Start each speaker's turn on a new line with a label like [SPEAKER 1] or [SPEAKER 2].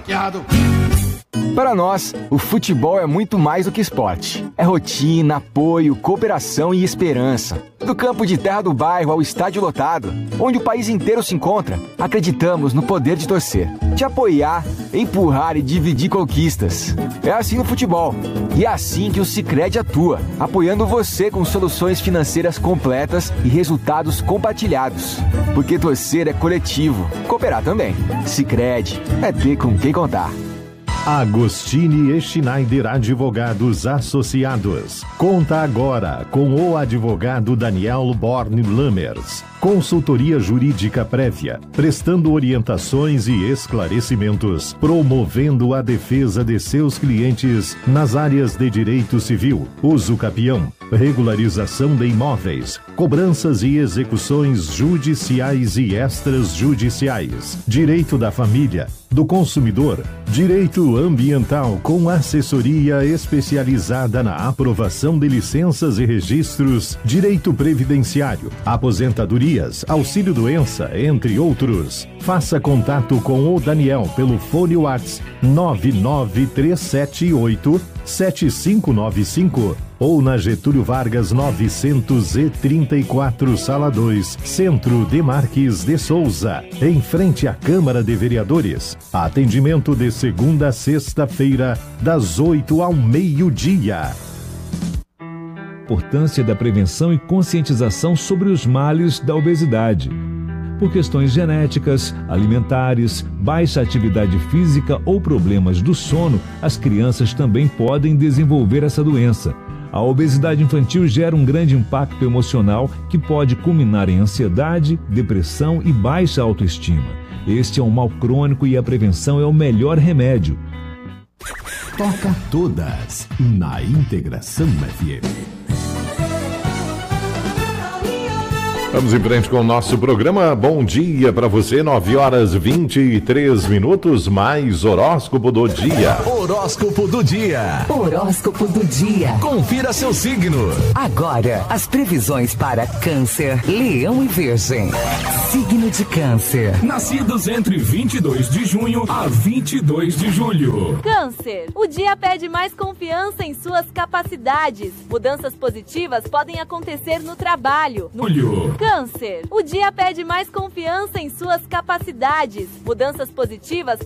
[SPEAKER 1] hackeado.
[SPEAKER 2] Para nós, o futebol é muito mais do que esporte. É rotina, apoio, cooperação e esperança. Do campo de terra do bairro ao estádio lotado, onde o país inteiro se encontra, acreditamos no poder de torcer, de apoiar, empurrar e dividir conquistas. É assim no futebol. E é assim que o Sicredi atua, apoiando você com soluções financeiras completas e resultados compartilhados. Porque torcer é coletivo, cooperar também. Sicredi, é ter com quem contar.
[SPEAKER 3] Agostini e Schneider Advogados Associados. Conta agora com o advogado Daniel Born Lammers. Consultoria jurídica prévia, prestando orientações e esclarecimentos, promovendo a defesa de seus clientes nas áreas de direito civil, uso capião, regularização de imóveis, cobranças e execuções judiciais e extrajudiciais, direito da família, do consumidor, direito ambiental com assessoria especializada na aprovação de licenças e registros, direito previdenciário, aposentadoria, auxílio-doença, entre outros. Faça contato com o Daniel pelo fone WhatsApp 99378-7595 ou na Getúlio Vargas 934, Sala 2, Centro de Marques de Souza, em frente à Câmara de Vereadores. Atendimento de segunda a sexta-feira, das 8 ao meio-dia.
[SPEAKER 4] Importância da prevenção e conscientização sobre os males da obesidade. Por questões genéticas, alimentares, baixa atividade física ou problemas do sono, as crianças também podem desenvolver essa doença. A obesidade infantil gera um grande impacto emocional que pode culminar em ansiedade, depressão e baixa autoestima. Este é um mal crônico e a prevenção é o melhor remédio.
[SPEAKER 5] Toca todas na Integração FM.
[SPEAKER 3] Vamos em frente com o nosso programa. Bom dia para você, 9h23, mais horóscopo do dia.
[SPEAKER 5] Horóscopo do dia.
[SPEAKER 6] Horóscopo do dia.
[SPEAKER 5] Confira seu signo.
[SPEAKER 6] Agora, as previsões para Câncer, Leão e Virgem. Signo de Câncer.
[SPEAKER 7] Nascidos entre 22 de junho a 22 de julho.
[SPEAKER 8] Câncer, o dia pede mais confiança em suas capacidades. Mudanças positivas podem acontecer no trabalho.
[SPEAKER 7] Julho.
[SPEAKER 8] Câncer, o dia pede mais confiança em suas capacidades. Mudanças positivas